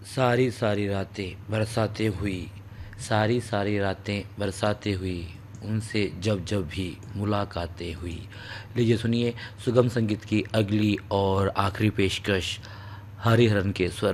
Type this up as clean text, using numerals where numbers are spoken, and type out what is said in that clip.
सारी सारी रातें बरसाते हुई, सारी सारी रातें बरसाते हुई, उनसे जब जब भी मुलाकातें हुई। लीजिए सुनिए सुगम संगीत की अगली और आखिरी पेशकश हरिहरन के स्वर